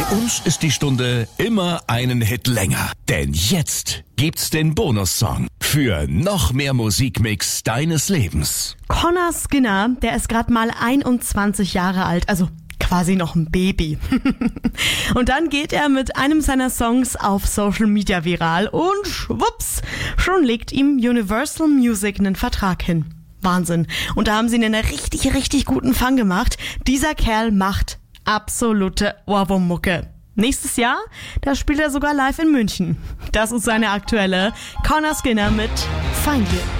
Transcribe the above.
Bei uns ist die Stunde immer einen Hit länger. Denn jetzt gibt's den Bonussong für noch mehr Musikmix deines Lebens. Connor Skinner, der ist gerade mal 21 Jahre alt, also quasi noch ein Baby. Und dann geht er mit einem seiner Songs auf Social Media viral und schwupps, schon legt ihm Universal Music einen Vertrag hin. Wahnsinn. Und da haben sie einen richtig guten Fang gemacht. Dieser Kerl macht absolute Ohrwurm-Mucke. Nächstes Jahr, da spielt er sogar live in München. Das ist seine aktuelle Connor Skinner mit Find You.